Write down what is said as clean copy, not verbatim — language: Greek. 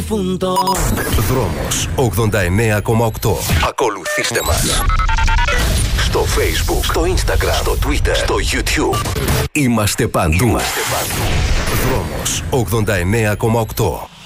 difunto. Δρόμος 89,8. Ακολουθήστε μας στο Facebook, στο Instagram, στο Twitter, στο YouTube. Είμαστε παντού. Δρόμος 89,8.